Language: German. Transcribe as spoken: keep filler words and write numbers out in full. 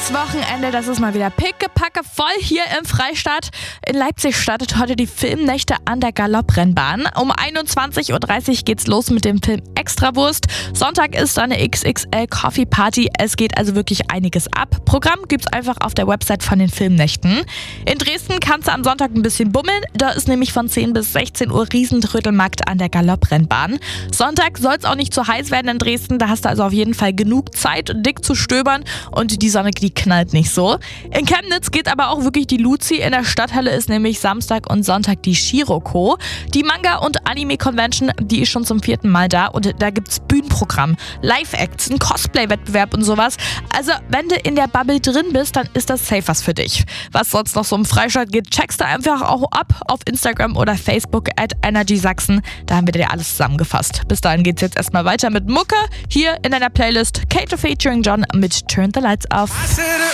Das Wochenende, das ist mal wieder pickepacke voll hier im Freistaat. In Leipzig startet heute die Filmnächte an der Galopprennbahn. Um einundzwanzig Uhr dreißig geht's los mit dem Film Extrawurst. Sonntag ist eine X X L Coffee Party. Es geht also wirklich einiges ab. Programm gibt's einfach auf der Website von den Filmnächten. In Dresden kannst du am Sonntag ein bisschen bummeln. Da ist nämlich von zehn bis sechzehn Uhr Riesentrödelmarkt an der Galopprennbahn. Sonntag soll's auch nicht zu heiß werden in Dresden. Da hast du also auf jeden Fall genug Zeit, dick zu stöbern. Und die Sonne, die knallt nicht so. In Chemnitz geht aber auch wirklich die Luzi. In der Stadthalle ist nämlich Samstag und Sonntag die Shiroko. Die Manga- und Anime-Convention, die ist schon zum vierten Mal da. Und da gibt's Bühnenprogramm, Live-Acts, einen Cosplay-Wettbewerb und sowas. Also, wenn du in der Bubble drin bist, dann ist das safe was für dich. Was sonst noch so im Freistaat geht, checkst du einfach auch ab auf Instagram oder Facebook at Energy Sachsen. Da haben wir dir alles zusammengefasst. Bis dahin geht's jetzt erstmal weiter mit Mucke. Hier in deiner Playlist Kato featuring John mit Turn the Lights Off.